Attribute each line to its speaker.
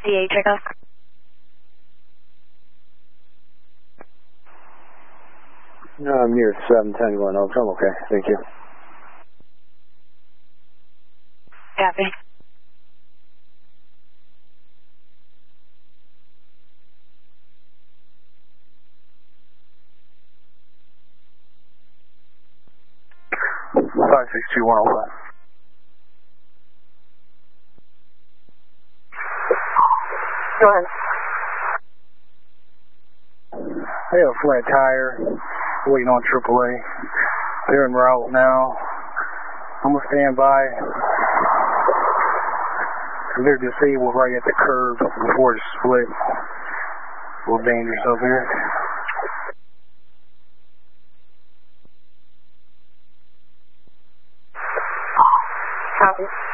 Speaker 1: DA checkup.
Speaker 2: No, I'm near 710 going over. I'm okay. Thank you.
Speaker 1: Copy.
Speaker 2: Five 62105.
Speaker 1: Go ahead.
Speaker 2: I got a flat tire. Waiting on AAA. They're en route now. I'm gonna stand by. They're disabled right at the curb before the split. A little dangerous up here.
Speaker 1: Copy.